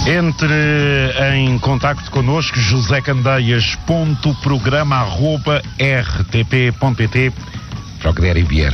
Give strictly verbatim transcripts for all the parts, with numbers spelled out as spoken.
Entre em contacto connosco, josé candeias ponto programa arroba r t p ponto p t, para o que der e vier.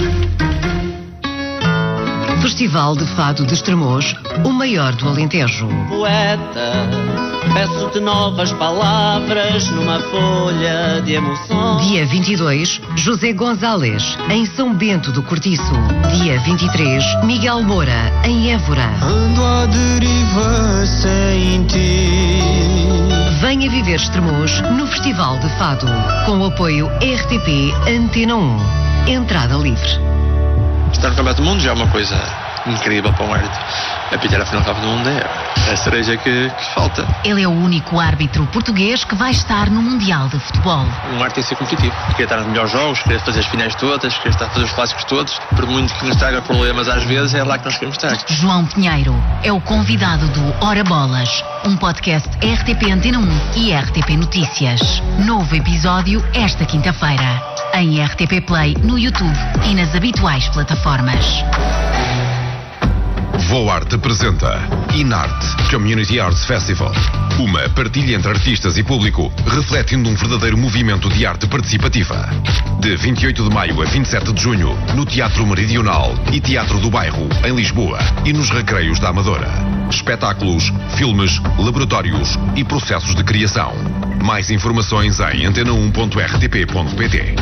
Festival de Fado de Estremoz, o maior do Alentejo. Poeta, peço-te novas palavras numa folha de emoção. Dia vinte e dois, José Gonzalez, em São Bento do Cortiço. Dia vinte e três, Miguel Moura, em Évora. Ando à deriva sem ti. Venha viver Estremoz no Festival de Fado, com o apoio R T P Antena um. Entrada livre. Estar no Campeonato do Mundo já é uma coisa incrível para um árbitro. Apitar a final do Campeonato do Mundo é a cereja que, que falta. Ele é o único árbitro português que vai estar no Mundial de Futebol. Um árbitro tem que ser competitivo. Querer estar nos melhores jogos, querer fazer as finais todas, querer estar a fazer os clássicos todos. Por muito que nos traga problemas às vezes, é lá que nós queremos estar. João Pinheiro é o convidado do Ora Bolas, um podcast R T P Antena um e R T P Notícias. Novo episódio esta quinta-feira. Em R T P Play, no YouTube e nas habituais plataformas. Voarte apresenta Inarte Community Arts Festival. Uma partilha entre artistas e público, refletindo um verdadeiro movimento de arte participativa. De vinte e oito de maio a vinte e sete de junho, no Teatro Meridional e Teatro do Bairro, em Lisboa, e nos Recreios da Amadora. Espetáculos, filmes, laboratórios e processos de criação. Mais informações em antena um ponto r t p ponto p t.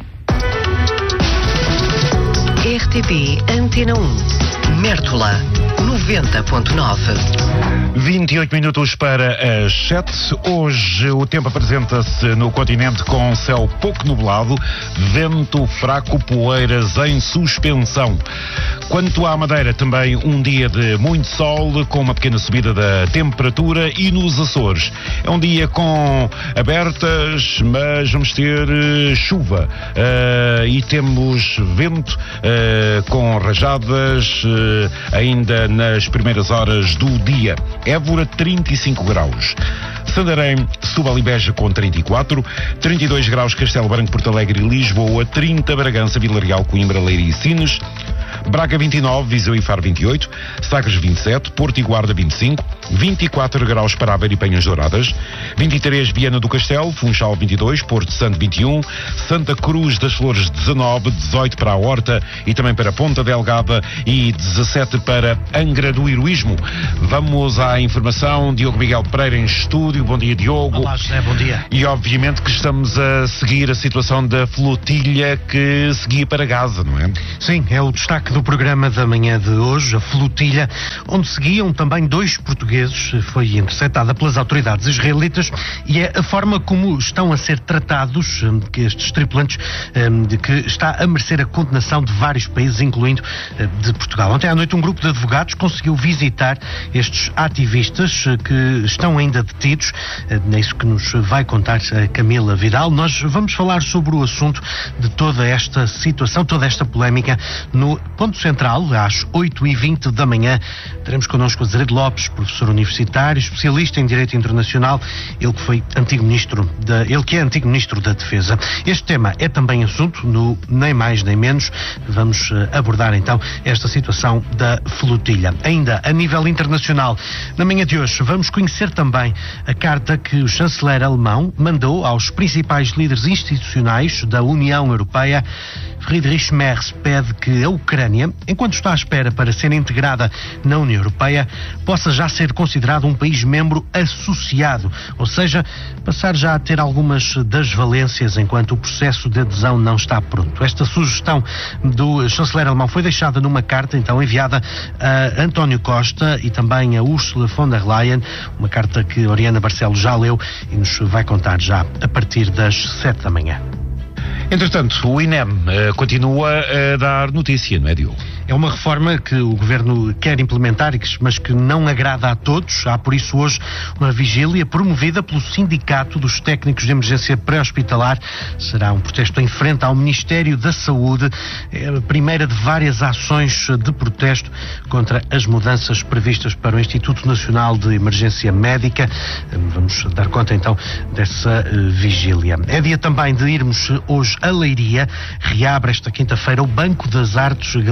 R T P Antena um. Mértola noventa ponto nove. vinte e oito minutos para as sete. Hoje o tempo apresenta-se no continente com céu pouco nublado, vento fraco, poeiras em suspensão. Quanto à Madeira, também um dia de muito sol, com uma pequena subida da temperatura, e nos Açores é um dia com abertas, mas vamos ter uh, chuva uh, e temos vento uh, com rajadas uh, ainda nas primeiras horas do dia. Évora, trinta e cinco graus. Santarém, Setúbal e Beja com trinta e quatro, trinta e dois graus Castelo Branco, Porto Alegre e Lisboa, trinta Bragança, Vila Real, Coimbra, Leiria e Sines, Braga vinte e nove, Viseu e Faro vinte e oito, Sagres vinte e sete, Porto e Guarda vinte e cinco, vinte e quatro graus para Aveiro e Penhas Douradas, vinte e três Viana do Castelo, Funchal vinte e dois, Porto Santo vinte e um, Santa Cruz das Flores dezanove, dezoito para a Horta e também para Ponta Delgada e dezassete para Angra do Heroísmo. Vamos à informação. Diogo Miguel Pereira em estúdio. Bom dia, Diogo. Olá, José, bom dia. E obviamente que estamos a seguir a situação da flotilha que seguia para Gaza, não é? Sim, é o destaque do programa da manhã de hoje, a flotilha, onde seguiam também dois portugueses, foi interceptada pelas autoridades israelitas, e é a forma como estão a ser tratados que estes tripulantes, de que está a merecer a condenação de vários países, incluindo de Portugal. Ontem à noite um grupo de advogados conseguiu visitar estes ativistas que estão ainda detidos, é isso que nos vai contar a Camila Vidal. Nós vamos falar sobre o assunto de toda esta situação, toda esta polémica, no Ponto Central, às oito e vinte da manhã. Teremos connosco o Azeredo Lopes, professor universitário, especialista em Direito Internacional, ele que foi antigo ministro, da, ele que é antigo ministro da Defesa. Este tema é também assunto no Nem Mais Nem Menos. Vamos uh, abordar então esta situação da flotilha. Ainda a nível internacional, na manhã de hoje vamos conhecer também a carta que o chanceler alemão mandou aos principais líderes institucionais da União Europeia. Friedrich Merz pede que a Ucrânia, enquanto está à espera para ser integrada na União Europeia, possa já ser considerado um país membro associado, ou seja, passar já a ter algumas das valências enquanto o processo de adesão não está pronto. Esta sugestão do chanceler alemão foi deixada numa carta então enviada a António Costa e também a Ursula von der Leyen, uma carta que Oriana Barcelos já leu e nos vai contar já a partir das sete da manhã. Entretanto, o I N E M uh, continua a dar notícia, não é, Diogo? É uma reforma que o Governo quer implementar, mas que não agrada a todos. Há, por isso, hoje uma vigília promovida pelo Sindicato dos Técnicos de Emergência Pré-Hospitalar. Será um protesto em frente ao Ministério da Saúde. É a primeira de várias ações de protesto contra as mudanças previstas para o Instituto Nacional de Emergência Médica. Vamos dar conta, então, dessa uh, vigília. É dia também de irmos hoje a Leiria. Reabre esta quinta-feira o Banco das Artes Galeria,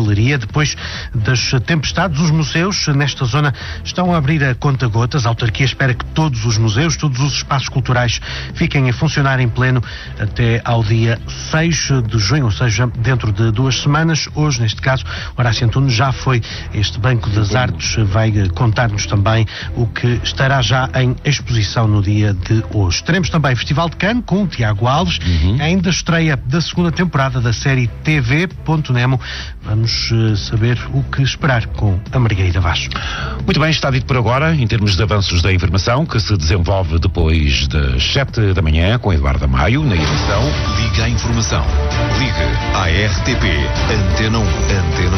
depois das tempestades. Os museus nesta zona estão a abrir a conta-gotas. A autarquia espera que todos os museus, todos os espaços culturais fiquem a funcionar em pleno até ao dia seis de junho, ou seja, dentro de duas semanas. Hoje, neste caso, Horácio Antunes já foi a este Banco das Artes, vai contar-nos também o que estará já em exposição no dia de hoje. Teremos também Festival de Cannes com o Tiago Alves, uhum. ainda estreia da segunda temporada da série T V Ponto Nemo. Vamos uh, saber o que esperar com a Margarida Vaz. Muito bem, está dito por agora, em termos de avanços da informação, que se desenvolve depois das sete da manhã com Eduardo Maio, na edição. Liga à informação. Liga à R T P Antena um. Antena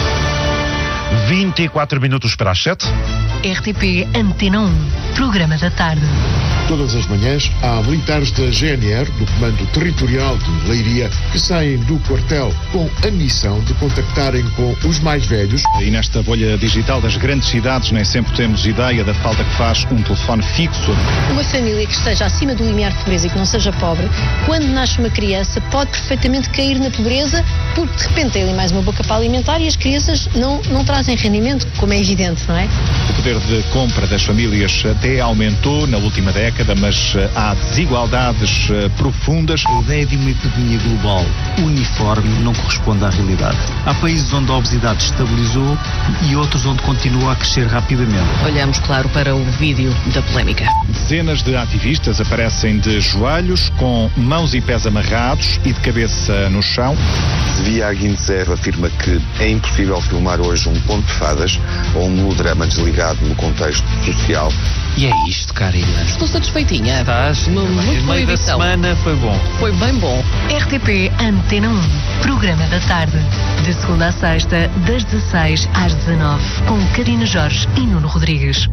um. vinte e quatro minutos para as sete. R T P Antena um, programa da tarde. Todas as manhãs há militares da G N R, do Comando Territorial de Leiria, que saem do quartel com a missão de contactarem com os mais velhos. E nesta bolha digital das grandes cidades nem sempre temos ideia da falta que faz um telefone fixo. Uma família que esteja acima do limiar de pobreza e que não seja pobre, quando nasce uma criança pode perfeitamente cair na pobreza porque de repente tem ali mais uma boca para alimentar e as crianças não, não trazem rendimento, como é evidente, não é? O poder de compra das famílias até aumentou na última década, mas há desigualdades profundas. A ideia de uma epidemia global uniforme não corresponde à realidade. Há países onde a obesidade estabilizou e outros onde continua a crescer rapidamente. Olhamos, claro, para o vídeo da polémica. Dezenas de ativistas aparecem de joelhos, com mãos e pés amarrados e de cabeça no chão. Zvia Aguintzer afirma que é impossível filmar hoje um conto de fadas ou um melodrama desligado no contexto social. E é isto, Karina. Estou satisfeitinha. Estás? Muito boa edição. Da semana foi bom. Foi bem bom. R T P Antena um, programa da tarde. De segunda a sexta, das dezesseis às dezanove, com Karina Jorge e Nuno Rodrigues.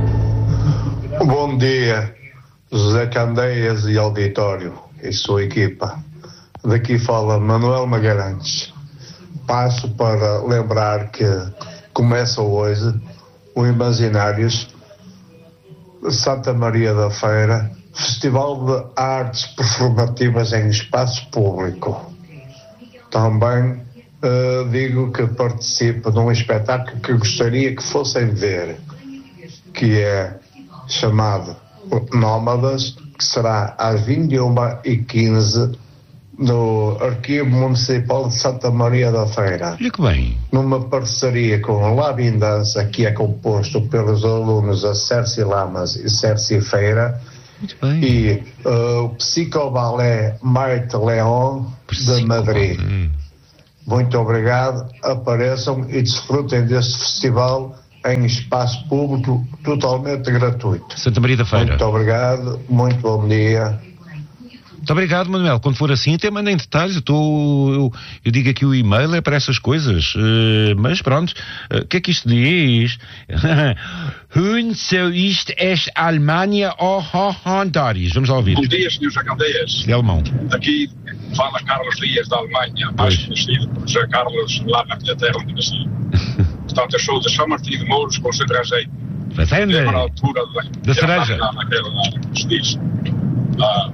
Bom dia, José Candeias e auditório e sua equipa. Daqui fala Manuel Magalhães. Passo para lembrar que começa hoje o Imaginários Santa Maria da Feira, Festival de Artes Performativas em Espaço Público. Também uh, digo que participo de um espetáculo que gostaria que fossem ver, que é chamado Nómadas, que será às vinte e uma e quinze no Arquivo Municipal de Santa Maria da Feira. E que bem. Numa parceria com o Labindança, que é composto pelos alunos a Cerci Lamas e Cerci Feira. Muito bem. E uh, o Psicobalé Maite León de Madrid. Muito obrigado, apareçam e desfrutem deste festival em espaço público totalmente gratuito. Santa Maria da Feira. Muito obrigado, muito bom dia. Muito obrigado, Manuel. Quando for assim, até mandem detalhes. Eu, tô, eu, eu digo aqui o e-mail é para essas coisas. Uh, mas pronto, o uh, que é que isto diz? Hun so ist es Alemanha ou Honduras. Vamos lá ouvir. Bom dia, senhor José Candeias. É alemão. Aqui fala Carlos Dias da Alemanha, mais conhecido por José Carlos, lá na minha terra onde nasci. Portanto, eu sou de São Martinho de Mouros, com o seu trajeito. Fazenda. É para a altura da cereja. Naquela, como se diz. Ah,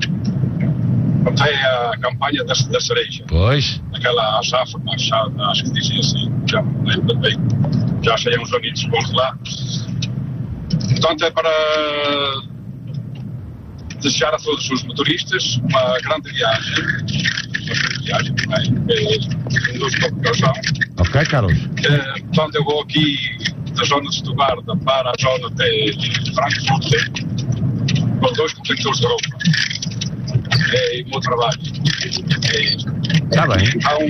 Tem a campanha da, da cereja. Pois. Aquela achafa, acho que dizia assim, já não lembro bem. Já achei uns bonitos bons lá. Portanto, é para desejar a todos os motoristas uma grande viagem. Uma grande viagem também. Conduz para o coração. Ok, Carlos. É, portanto, eu vou aqui da zona de Stuttgart para a zona de Frankfurt com dois contentores de roupa. É o meu trabalho. Está é, bem. Então,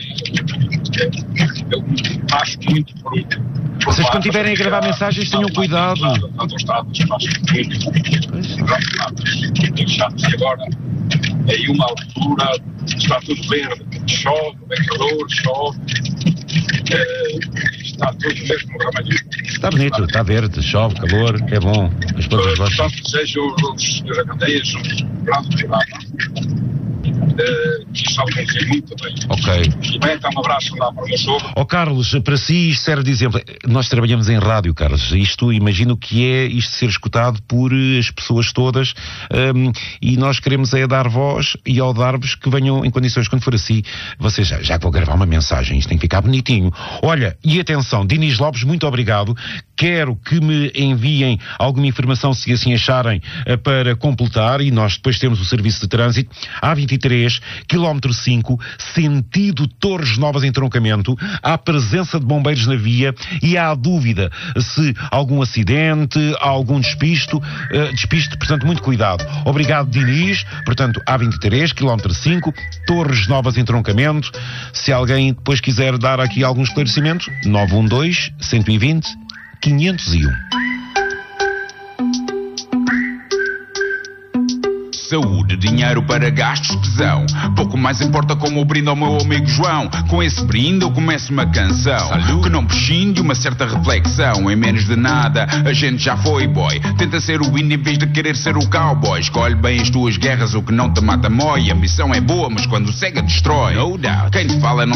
é, é, eu acho muito por um. Vocês, quando estiverem a gravar mensagens, tenham cuidado. Autostradas, faço muito. E agora, é aí uma altura, está tudo verde, chove, é calor, chove. É, está tudo mesmo ramalhinho. Está bonito, está verde, chove, calor, é bom. As plantas gostam. Portanto, desejo aos senhores Candeias um grande programa. Uh, e sabe conduzir muito bem. Ok. E bem, então um abraço lá para o meu sogro. Ó Carlos, para si isto serve de exemplo. Nós trabalhamos em rádio, Carlos. Isto, imagino que é isto ser escutado por as pessoas todas, um, e nós queremos é dar voz e ao dar-vos que venham em condições, quando for assim, vocês já, já que vou gravar uma mensagem, isto tem que ficar bonitinho. Olha, e atenção, Dinis Lopes, muito obrigado. Quero que me enviem alguma informação, se assim acharem, para completar, e nós depois temos o serviço de trânsito. A vinte e três, quilómetro cinco, sentido Torres Novas entroncamento. Há presença de bombeiros na via e há dúvida se algum acidente, algum despisto, uh, despiste, portanto, muito cuidado. Obrigado, Dinis. Portanto, A vinte e três, quilómetro cinco, Torres Novas entroncamento. Se alguém depois quiser dar aqui algum esclarecimento, nove um dois, cento e vinte, quinhentos e um. Saúde, dinheiro para gastos, tesão. Pouco mais importa como o brinde ao meu amigo João. Com esse brinde eu começo uma canção Salud. Que não prescinde uma certa reflexão. Em menos de nada a gente já foi boy. Tenta ser o índio em vez de querer ser o cowboy. Escolhe bem as tuas guerras, o que não te mata mói. A missão é boa, mas quando cega destrói. No doubt. Quem te fala não